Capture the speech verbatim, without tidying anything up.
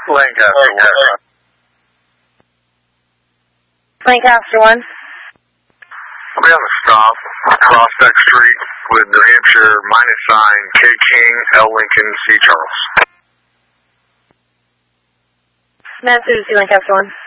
Lancaster one. Lancaster one. I'll be on the stop, Prospect Street, with New Hampshire minus sign, K King, L Lincoln, C Charles. Massachusetts, Lancaster one.